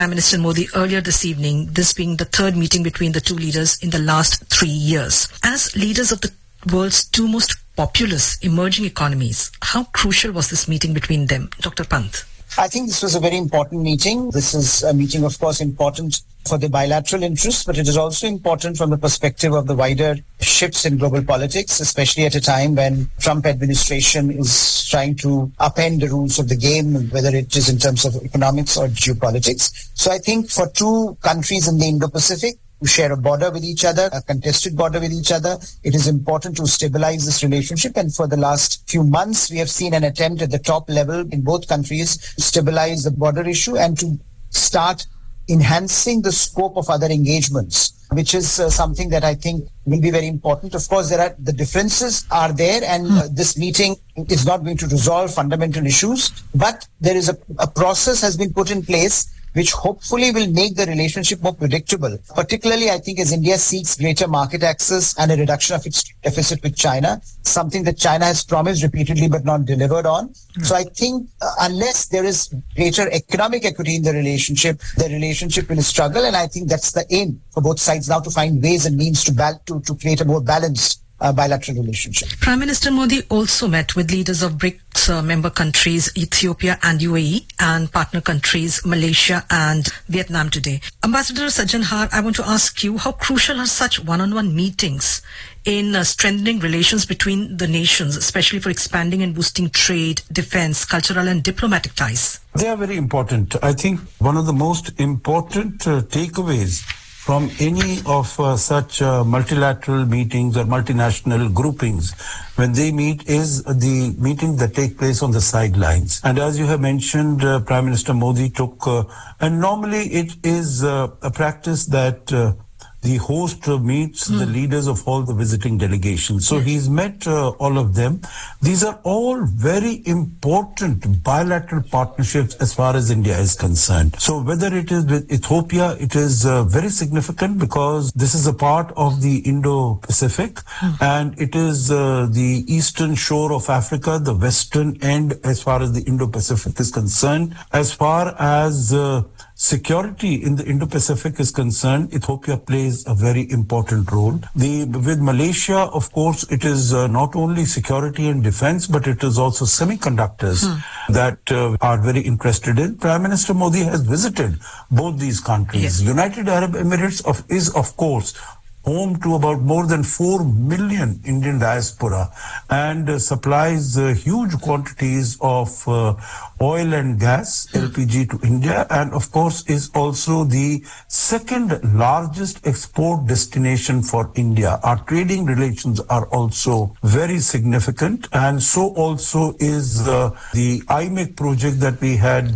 Prime Minister Modi earlier this evening, this being the third meeting between the two leaders in the last 3 years. As leaders of the world's two most populous emerging economies, how crucial was this meeting between them? Dr. Pant. I think this was a very important meeting. This is a meeting, of course, important for the bilateral interests, but it is also important from the perspective of the wider shifts in global politics, especially at a time when Trump administration is trying to upend the rules of the game, whether it is in terms of economics or geopolitics. So I think for two countries in the Indo-Pacific who share a border with each other, a contested border with each other, it is important to stabilize this relationship. And for the last few months, we have seen an attempt at the top level in both countries to stabilize the border issue and to start enhancing the scope of other engagements, which is something that I think will be very important. Of course, the differences are there, and this meeting is not going to resolve fundamental issues, but there is a process has been put in place which hopefully will make the relationship more predictable, particularly, I think, as India seeks greater market access and a reduction of its deficit with China, something that China has promised repeatedly but not delivered on. So I think unless there is greater economic equity in the relationship will struggle, and I think that's the aim for both sides now, to find ways and means to create a more balanced bilateral relationship. Prime Minister Modi also met with leaders of BRICS member countries, Ethiopia and UAE, and partner countries, Malaysia and Vietnam today. Ambassador Sajjan Har, I want to ask you, how crucial are such one-on-one meetings in strengthening relations between the nations, especially for expanding and boosting trade, defense, cultural and diplomatic ties? They are very important. I think one of the most important takeaways from any of such multilateral meetings or multinational groupings when they meet is the meeting that take place on the sidelines. And as you have mentioned, Prime Minister Modi took, and normally it is a practice that the host meets the leaders of all the visiting delegations. So he's met all of them. These are all very important bilateral partnerships as far as India is concerned. So whether it is with Ethiopia, it is very significant because this is a part of the Indo-Pacific and it is the eastern shore of Africa, the western end as far as the Indo-Pacific is concerned. As far as security in the Indo-Pacific is concerned, Ethiopia plays a very important role. With Malaysia, of course, it is not only security and defense, but it is also semiconductors that are very interested in. Prime Minister Modi has visited both these countries. Yes. United Arab Emirates is, of course, home to about more than 4 million Indian diaspora and supplies huge quantities of oil and gas, LPG, to India, and of course is also the second largest export destination for India. Our trading relations are also very significant, and so also is the IMEC project that we had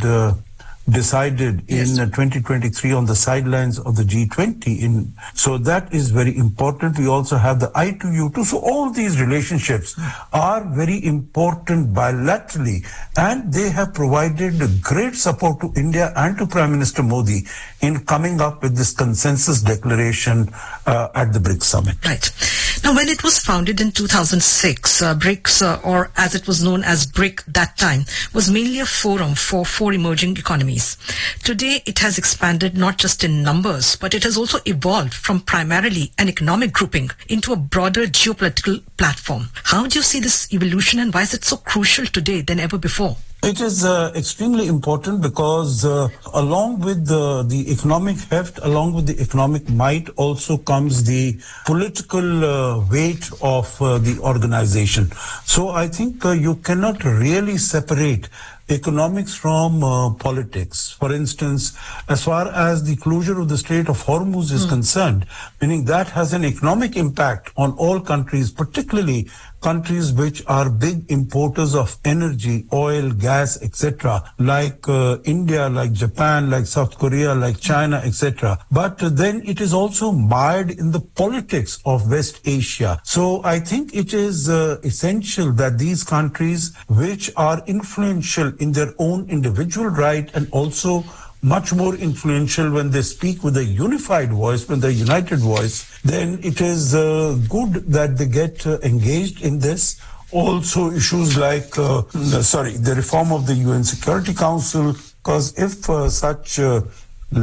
decided in 2023 on the sidelines of the G20. So that is very important. We also have the I2U2. So all these relationships are very important bilaterally, and they have provided great support to India and to Prime Minister Modi in coming up with this consensus declaration at the BRICS summit. Right. Now, when it was founded in 2006, BRICS, or as it was known as BRIC that time, was mainly a forum for 4 emerging economies. Today, it has expanded not just in numbers, but it has also evolved from primarily an economic grouping into a broader geopolitical platform. How do you see this evolution, and why is it so crucial today than ever before? It is extremely important because along with the economic heft, along with the economic might, also comes the political weight of the organization. So I think you cannot really separate economics from politics. For instance, as far as the closure of the Strait of Hormuz is concerned, meaning that has an economic impact on all countries, particularly countries which are big importers of energy, oil, gas, etc., like India, like Japan, like South Korea, like China, etc. But then it is also mired in the politics of West Asia. So I think it is essential that these countries, which are influential in their own individual right and also much more influential when they speak with a unified voice, when they're united voice, then it is good that they get engaged in this. Also issues like, the reform of the UN Security Council, because if such